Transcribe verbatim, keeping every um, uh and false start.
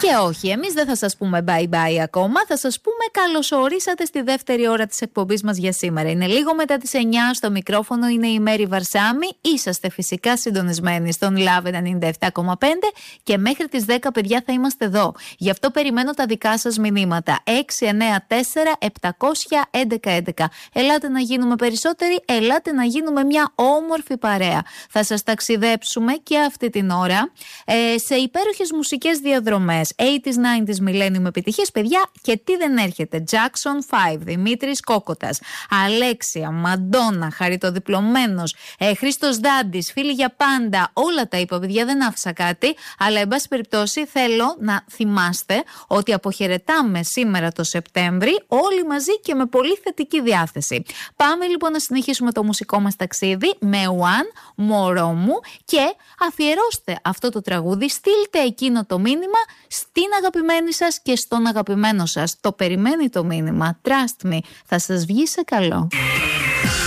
Και όχι, εμείς δεν θα σας πούμε bye bye ακόμα, θα σας πούμε καλωσορίσατε στη δεύτερη ώρα της εκπομπής μας για σήμερα. Είναι λίγο μετά τις εννιά, στο μικρόφωνο είναι η Μέρη Βαρσάμι. Είσαστε φυσικά συντονισμένοι στον Love ενενήντα επτά κόμμα πέντε και μέχρι τις δέκα, παιδιά, θα είμαστε εδώ. Γι' αυτό περιμένω τα δικά σας μηνύματα. έξι εννιά τέσσερα επτακόσια έντεκα έντεκα. Ελάτε να γίνουμε περισσότεροι, ελάτε να γίνουμε μια όμορφη παρέα. Θα σας ταξιδέψουμε και αυτή την ώρα ε, σε υπέροχες μουσικές διαδρομές. ογδόντα, ενενήντα Millennium επιτυχίες, παιδιά, και τι δεν έρχεται. Jackson πέντε, Δημήτρης Κόκοτας, Αλέξια, Μαντόνα, Χαριτοδιπλωμένος, ε, Χρήστος Δάντης, Φίλοι για πάντα. Όλα τα είπα, παιδιά, δεν άφησα κάτι. Αλλά, εν πάση περιπτώσει, θέλω να θυμάστε ότι αποχαιρετάμε σήμερα το Σεπτέμβρη όλοι μαζί και με πολύ θετική διάθεση. Πάμε λοιπόν να συνεχίσουμε το μουσικό μας ταξίδι με One, μωρό μου, και αφιερώστε αυτό το τραγούδι, στείλτε εκείνο το μήνυμα στην αγαπημένη σας και στον αγαπημένο σας. Το περιμένει το μήνυμα, trust me, θα σας βγει σε καλό.